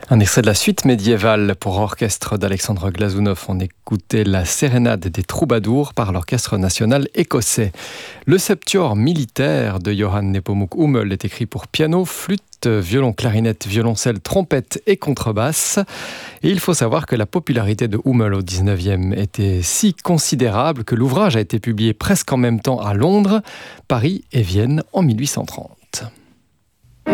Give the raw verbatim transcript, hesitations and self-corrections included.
Un extrait de la suite médiévale pour orchestre d'Alexandre Glazunov. On écoutait la sérénade des troubadours par l'orchestre national écossais. Le septuor militaire de Johann Nepomuk Hummel est écrit pour piano, flûte, violon, clarinette, violoncelle, trompette et contrebasse. Et il faut savoir que la popularité de Hummel au dix-neuvième était si considérable que l'ouvrage a été publié presque en même temps à Londres, Paris et Vienne en mille huit cent trente.